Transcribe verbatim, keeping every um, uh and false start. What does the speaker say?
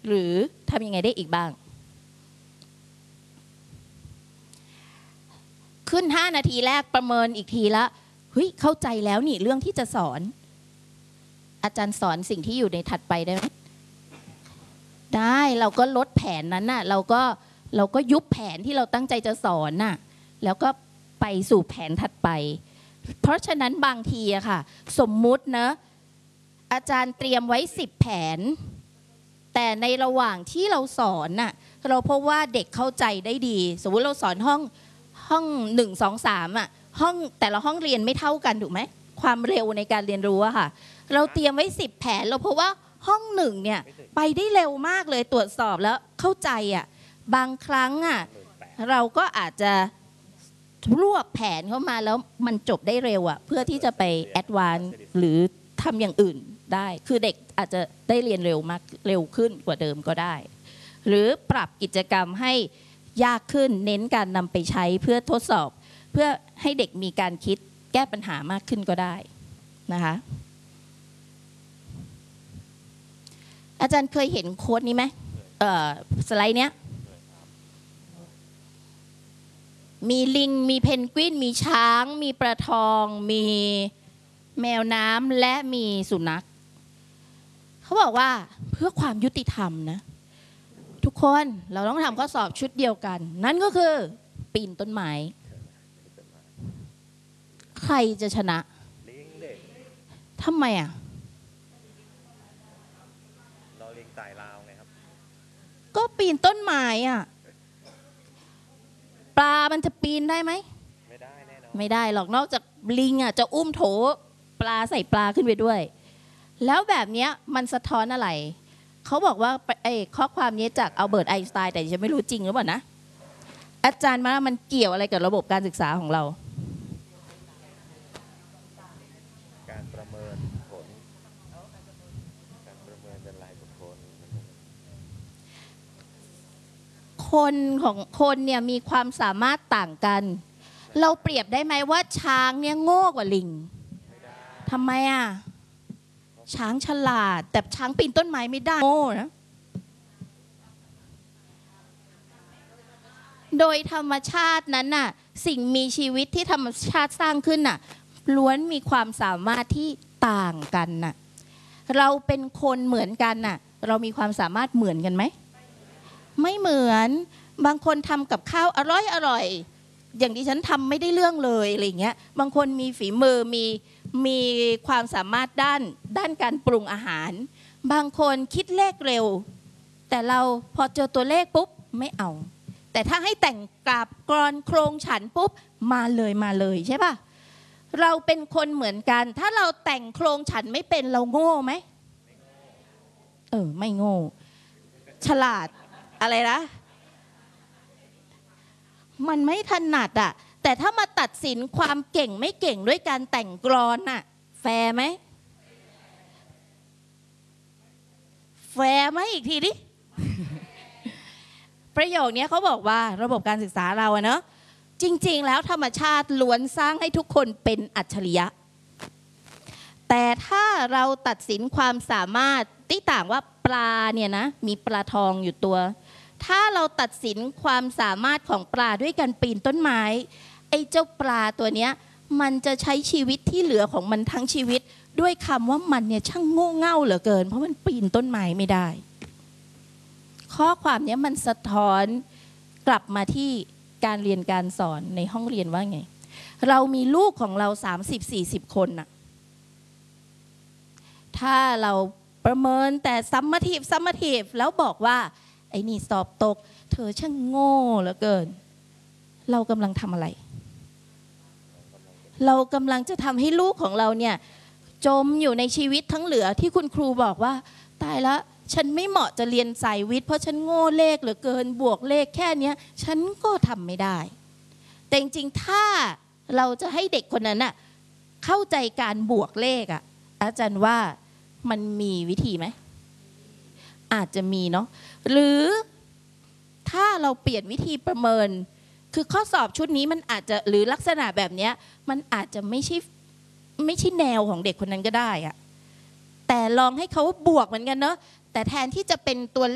หรือทำยังไงได้อีกบ้างขึ้นห้านาทีแรกประเมินอีกทีละเฮ้ยเข้าใจแล้วนี่เรื่องที่จะสอนอาจารย์สอนสิ่งที่อยู่ในถัดไปได้ไหมได้เราก็ลดแผนนั้นน่ะเราก็เราก็ยุบแผนที่เราตั้งใจจะสอนน่ะแล้วก็ไปสู่แผนถัดไปเพราะฉะนั้นบางทีอะค่ะสมมุตินะอาจารย์เตรียมไว้สิบแผนแต่ในระหว่างที่เราสอนน่ะเราพบว่าเด็กเข้าใจได้ดีสมมติเราสอนห้องห้องหนึ่งสองสามอะห้องแต่ละห้องเรียนไม่เท่ากันถูกไหมความเร็วในการเรียนรู้อะค่ะเราเตรียมไว้สิบแผนเราพบว่าห้องหนึ่งเนี่ยไปได้เร็วมากเลยตรวจสอบแล้วเข้าใจอะบางครั้งอะเราก็อาจจะรวบแผนเข้ามาแล้วมันจบได้เร็วอะเพื่อที่จะไปแอดวานซ์หรือทำอย่างอื่นได้คือเด็กอาจจะได้เรียนเร็วมากเร็วขึ้นกว่าเดิมก็ได้หรือปรับกิจกรรมให้ยากขึ้นเน้นการนำไปใช้เพื่อทดสอบเพื่อให้เด็กมีการคิดแก้ปัญหามากขึ้นก็ได้นะคะอาจารย์เคยเห็นโค้ดนี้ไหมเอ่อสไลด์เนี้ยมีลิงมีเพนกวินมีช้างมีปลาทองมีแมวน้ำและมีสุนัขเขาบอกว่าเพื่อความยุติธรรมนะทุกคนเราต้องทำข้อสอบชุดเดียวกันนั่นก็คือปีนต้นไม้ใครจะชนะทำไมอ่ะเราลิงไต่ราวไงครับก็ปีนต้นไม้อ่ะปลามันจะปีนได้ไหมไม่ได้แน่นอนไม่ได้หรอกนอกจากลิงอ่ะจะอุ้มโถปลาใส่ปลาขึ้นไปด้วยแล้วแบบนี้มันสะท้อนอะไรเขาบอกว่าไอ้ข้อความนี้จากอัลเบิร์ตไอน์สไตน์แต่ฉันไม่รู้จริงหรือเปล่านะอาจารย์มามันเกี่ยวอะไรกับระบบการศึกษาของเราการประเมินผลการประเมินเป็นรายบุคคลคนของคนเนี่ยมีความสามารถต่างกันเราเปรียบได้ไหมว่าช้างเนี่ยโง่กว่าลิงทำไมอ่ะช้างฉลาดแต่ช้างปีนต้นไม้ไม่ได้โง่นะโดยธรรมชาตินั้นน่ะสิ่งมีชีวิตที่ธรรมชาติสร้างขึ้นน่ะล้วนมีความสามารถที่ต่างกันน่ะเราเป็นคนเหมือนกันน่ะเรามีความสามารถเหมือนกันไหมไม่เหมือนบางคนทำกับข้าวอร่อยอร่อยอย่างที่ฉันทำไม่ได้เรื่องเลยอะไรเงี้ยบางคนมีฝีมือมีมีความสามารถด้านด้านการปรุงอาหารบางคนคิดเลขเร็วแต่เราพอเจอตัวเลขปุ๊บไม่เอาแต่ถ้าให้แต่งกราบกรอนโครงฉันปุ๊บมาเลยมาเลยใช่ป่ะเราเป็นคนเหมือนกันถ้าเราแต่งโครงฉันไม่เป็นเราโง่ไหมเออไม่โง่ฉลาดอะไรนะมันไม่ถนัดอ่ะแต่ถ้ามาตัดสินความเก่งไม่เก่งด้วยการแต่งกลอนน่ะแฟร์ไหมแฟร์ไหมอีกทีดิ ประโยคนี้เขาบอกว่าระบบการศึกษาเราอะเนอะจริงๆแล้วธรรมชาติล้วนสร้างให้ทุกคนเป็นอัจฉริยะแต่ถ้าเราตัดสินความสามารถที่ต่างว่าปลาเนี่ยนะมีปลาทองอยู่ตัวถ้าเราตัดสินความสามารถของปลาด้วยการปีนต้นไม้ไอ้เจ้าปลาตัวเนี้ยมันจะใช้ชีวิตที่เหลือของมันทั้งชีวิตด้วยคำว่ามันเนี่ยช่างโง่เง่าเหลือเกินเพราะมันปีนต้นไม้ไม่ได้ข้อความนี้มันสะท้อนกลับมาที่การเรียนการสอนในห้องเรียนว่าไงเรามีลูกของเรา สามสิบสี่สิบ คนน่ะถ้าเราประเมินแต่ซัมมาทีฟซัมมาทีฟแล้วบอกว่าไอ้นี่สอบตกเธอช่างโง่เหลือเกินเรากำลังทำอะไรเรากำลังจะทำให้ลูกของเราเนี่ยจมอยู่ในชีวิตทั้งเหลือที่คุณครูบอกว่าตายแล้วฉันไม่เหมาะจะเรียนสายวิทย์เพราะฉันโง่เลขเหลือเกินบวกเลขแค่นี้ฉันก็ทำไม่ได้แต่จริงๆถ้าเราจะให้เด็กคนนั้นน่ะเข้าใจการบวกเลขอ่ะอาจารย์ว่ามันมีวิธีไหมอาจจะมีเนาะหรือถ้าเราเปลี่ยนวิธีประเมินคือข้อสอบชุดนี้มันอาจจะหรือลักษณะแบบนี้มันอาจจะไม่ใช่ไม่ใช่แนวของเด็กคนนั้นก็ได้อะแต่ลองให้เขาบวกเหมือนกันเนาะแต่แทนที่จะเป็นตัว